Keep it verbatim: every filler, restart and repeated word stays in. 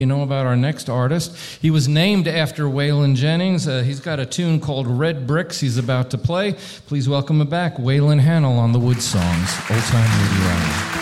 You know about our next artist. He was named after Waylon Jennings. Uh, he's got a tune called Red Bricks he's about to play. Please welcome him back, Waylon Hannell on the Wood Songs, Old Time Radio Hour.